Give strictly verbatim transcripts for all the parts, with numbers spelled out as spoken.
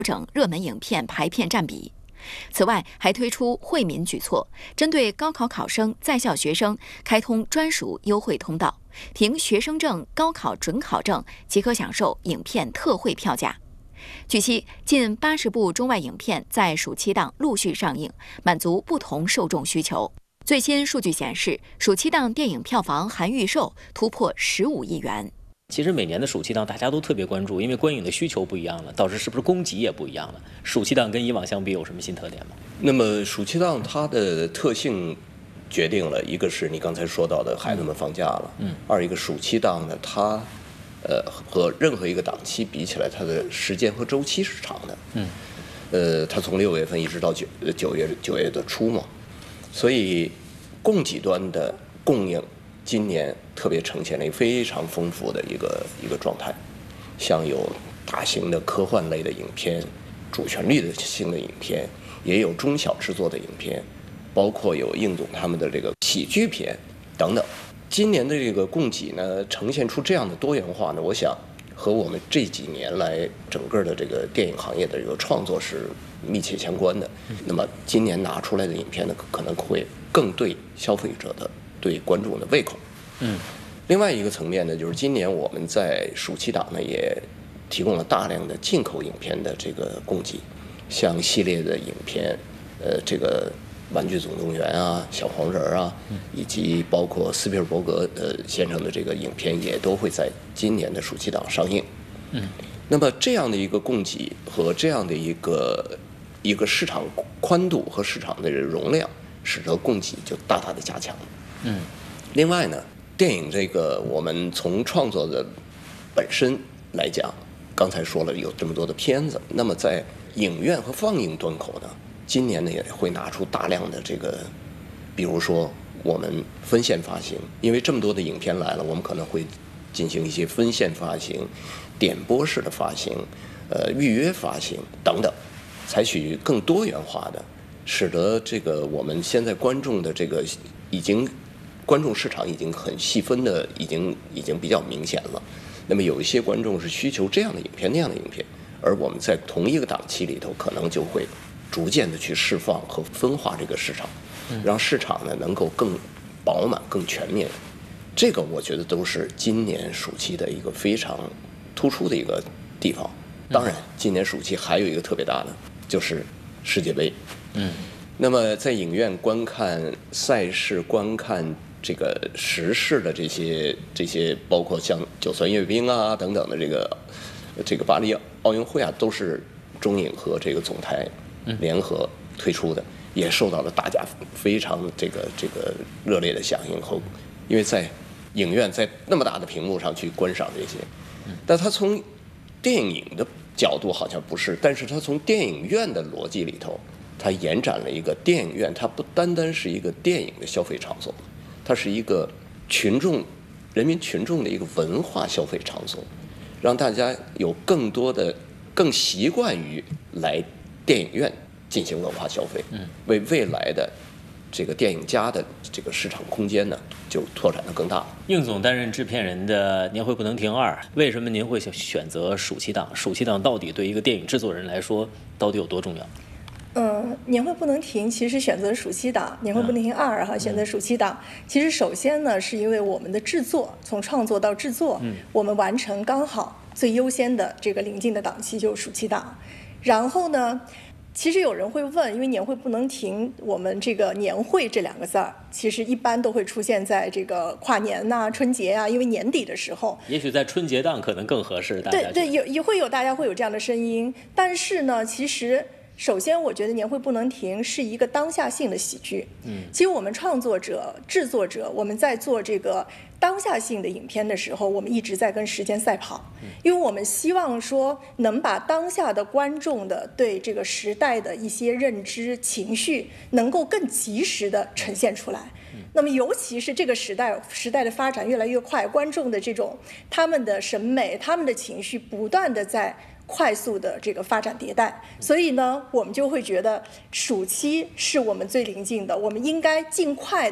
整热门影片排片占比。此外，还推出惠民举措，针对高考考生、在校学生开通专属优惠通道，凭学生证、高考准考证即可享受影片特惠票价。据悉，近八十部中外影片在暑期档陆续上映，满足不同受众需求。最新数据显示，暑期档电影票房含预售突破十五亿元。 其实每年的暑期档大家都特别关注，因为观影的需求不一样了，导致是不是供给也不一样了？暑期档跟以往相比有什么新特点吗？ 那么暑期档它的特性决定了一个是你刚才说到的孩子们放假了，嗯，二一个暑期档呢，它呃和任何一个档期比起来，它的时间和周期是长的，嗯，呃，它从六月份一直到九九月九月的初嘛，所以供给端的供应。今年特别呈现了一个非常丰富的一个一个状态，像有大型的科幻类的影片、主旋律的性的影片，也有中小制作的影片，包括有应总他们的这个喜剧片等等。今年的这个供给呢，呈现出这样的多元化呢，我想和我们这几年来整个的这个电影行业的这个创作是密切相关的。那么今年拿出来的影片呢，可能会更对消费者的。对观众的胃口，嗯，另外一个层面呢，就是今年我们在暑期档呢也提供了大量的进口影片的这个供给，像系列的影片，呃，这个《玩具总动员》啊，《小黄人》啊，以及包括斯皮尔伯格呃先生的这个影片，也都会在今年的暑期档上映。嗯，那么这样的一个供给和这样的一个一个市场宽度和市场的容量，使得供给就大大的加强了。嗯，另外呢，电影这个我们从创作的本身来讲，刚才说了有这么多的片子，那么在影院和放映端口呢，今年呢也会拿出大量的这个，比如说我们分线发行，因为这么多的影片来了，我们可能会进行一些分线发行、点播式的发行、呃预约发行等等，采取更多元化的，使得这个我们现在观众的这个已经。观众市场已经很细分的，已经已经比较明显了。那么有一些观众是需求这样的影片那样的影片，而我们在同一个档期里头，可能就会逐渐的去释放和分化这个市场，让市场呢能够更饱满、更全面。这个我觉得都是今年暑期的一个非常突出的一个地方。当然，今年暑期还有一个特别大的，就是世界杯。嗯，那么在影院观看赛事、观看这个时事的这些这些，包括像九三阅兵啊等等的这个这个巴黎奥运会啊，都是中影和这个总台联合推出的，也受到了大家非常这个这个热烈的响应后，因为在影院在那么大的屏幕上去观赏这些，但它从电影的角度好像不是，但是它从电影院的逻辑里头，它延展了一个电影院，它不单单是一个电影的消费场所。它是一个群众、人民群众的一个文化消费场所，让大家有更多的、更习惯于来电影院进行文化消费，嗯，为未来的这个电影家的这个市场空间呢，就拓展得更大。 应总担任制片人的《年会不能停二》，为什么您会选择暑期档？暑期档到底对一个电影制作人来说，到底有多重要？ 嗯，年会不能停，其实选择暑期档，年会不能停二哈，选择暑期档。其实首先呢，是因为我们的制作，从创作到制作，嗯，我们完成刚好最优先的这个临近的档期就是暑期档。然后呢，其实有人会问，因为年会不能停，我们这个年会这两个字儿，其实一般都会出现在这个跨年呐、啊、春节啊，因为年底的时候， 也许在春节档可能更合适。大家对对，有也会有大家会有这样的声音，但是呢，其实。首先，我觉得年会不能停是一个当下性的喜剧。嗯，其实我们创作者、制作者，我们在做这个当下性的影片的时候，我们一直在跟时间赛跑，因为我们希望说能把当下的观众的对这个时代的一些认知、情绪，能够更及时的呈现出来。那么，尤其是这个时代，时代的发展越来越快，观众的这种他们的审美、他们的情绪不断的在。快速的这个发展迭代，所以呢，我们就会觉得暑期是我们最临近的，我们应该尽快的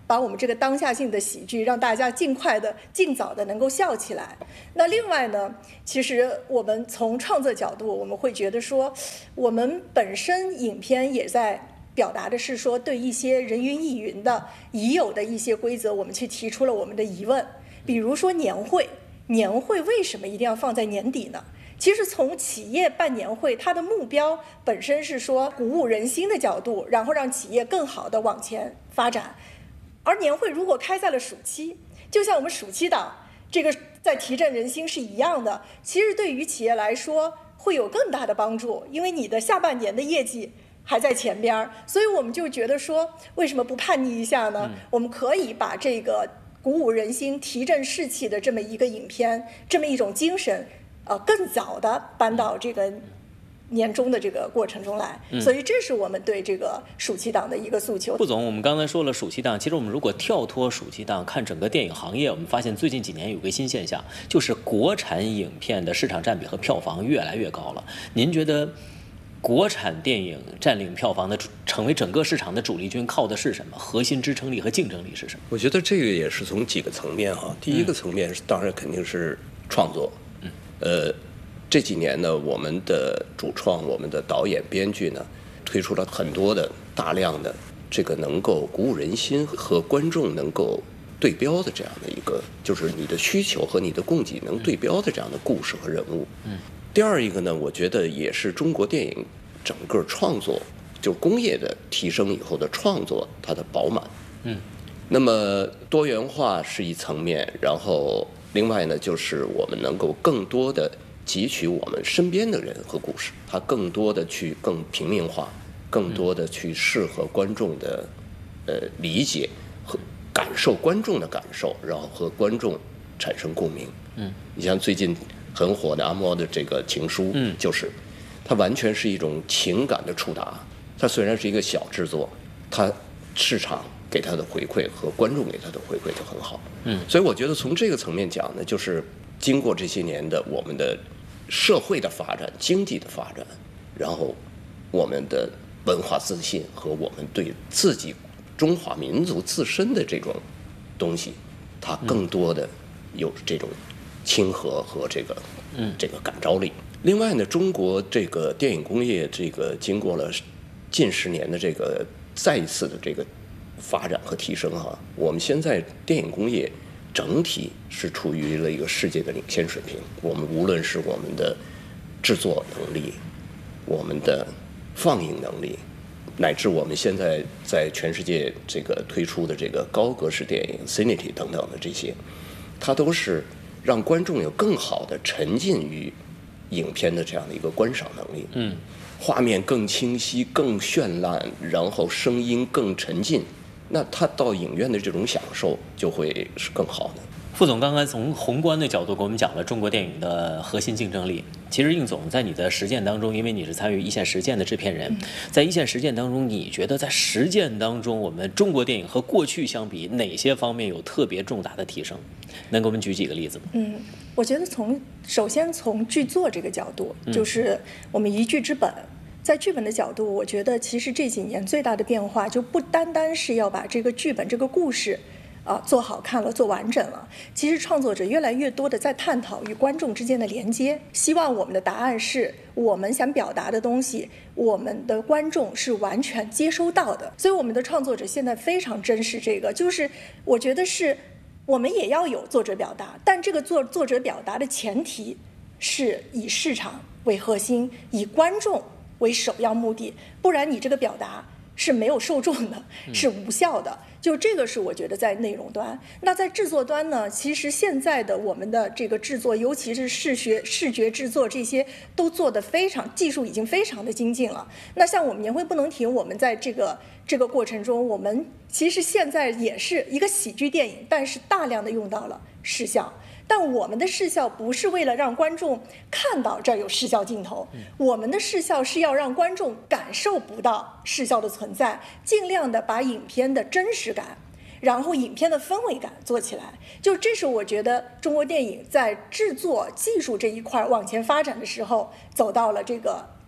把我们这个当下性的喜剧让大家尽快的、尽早的能够笑起来。那另外呢，其实我们从创作角度，我们会觉得说，我们本身影片也在表达的是说，对一些人云亦云的已有的一些规则，我们去提出了我们的疑问。比如说年会，年会为什么一定要放在年底呢？其实从企业办年会，它的目标本身是说鼓舞人心的角度，然后让企业更好的往前发展。而年会如果开在了暑期，就像我们暑期档这个在提振人心是一样的，其实对于企业来说会有更大的帮助，因为你的下半年的业绩还在前边，所以我们就觉得说，为什么不叛逆一下呢？我们可以把这个鼓舞人心、提振士气的这么一个影片，这么一种精神，呃，更早的搬到这个年终的这个过程中来。嗯、所以这是我们对这个暑期档的一个诉求。 副总，我们刚才说了暑期档，其实我们如果跳脱暑期档看整个电影行业，我们发现最近几年有个新现象，就是国产影片的市场占比和票房越来越高了。您觉得国产电影占领票房的成为整个市场的主力军，靠的是什么？核心支撑力和竞争力是什么？ 我觉得这个也是从几个层面哈。第一个层面是，当然肯定是创作。嗯。呃，这几年呢，我们的主创、我们的导演、编剧呢，推出了很多的大量的这个能够鼓舞人心和观众能够对标的这样的一个，就是你的需求和你的供给能对标的这样的故事和人物。嗯。第二一个呢，我觉得也是中国电影整个创作，就工业的提升以后的创作，它的饱满。嗯，那么多元化是一层面，然后另外呢，就是我们能够更多的汲取我们身边的人和故事，它更多的去更平民化，更多的去适合观众的呃理解和感受观众的感受，然后和观众产生共鸣。嗯，你像最近很火的阿莫的这个情书，嗯，就是它完全是一种情感的触达。它虽然是一个小制作，它市场给它的回馈和观众给它的回馈都很好。嗯，所以我觉得从这个层面讲呢，就是经过这些年的我们的社会的发展、经济的发展，然后我们的文化自信和我们对自己中华民族自身的这种东西，它更多的有这种亲和和这个嗯这个感召力。另外呢，中国这个电影工业这个经过了近十年的这个再一次的这个发展和提升哈，我们现在电影工业整体是处于了一个世界的领先水平。我们无论是我们的制作能力、我们的放映能力，乃至我们现在在全世界这个推出的这个高格式电影 Cinity 等等的这些，它都是让观众有更好的沉浸于影片的这样的一个观赏能力。嗯，画面更清晰、更绚烂，然后声音更沉浸，那他到影院的这种享受就会是更好的。 副总刚才从宏观的角度给我们讲了中国电影的核心竞争力。其实应总在你的实践当中，因为你是参与一线实践的制片人，在一线实践当中，你觉得在实践当中，我们中国电影和过去相比，哪些方面有特别重大的提升？能给我们举几个例子吗？ 嗯，我觉得从首先从剧作这个角度，就是我们一剧之本。在剧本的角度，我觉得其实这几年最大的变化就不单单是要把这个剧本、这个故事，啊、呃、做好看了、做完整了。其实创作者越来越多的在探讨与观众之间的连接，希望我们的答案是我们想表达的东西，我们的观众是完全接收到的。所以我们的创作者现在非常珍视这个，就是我觉得是我们也要有作者表达，但这个作作者表达的前提是以市场为核心，以观众为首要目的，不然你这个表达是没有受众的，是无效的。就这个是我觉得在内容端。那在制作端呢，其实现在的我们的这个制作，尤其是视觉视觉制作，这些都做得非常，技术已经非常的精进了。那像我们年会不能停，我们在这个这个过程中，我们其实现在也是一个喜剧电影，但是大量的用到了视效。但我们的视效不是为了让观众看到这儿有视效镜头，我们的视效是要让观众感受不到视效的存在，尽量的把影片的真实感，然后影片的氛围感做起来。就这是我觉得中国电影在制作技术这一块往前发展的时候走到了这个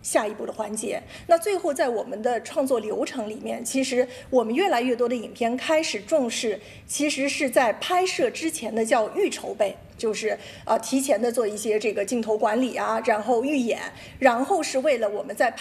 下一步的环节。那最后在我们的创作流程里面，其实我们越来越多的影片开始重视，其实是在拍摄之前的叫预筹备，就是呃提前的做一些这个镜头管理啊，然后预演，然后是为了我们在拍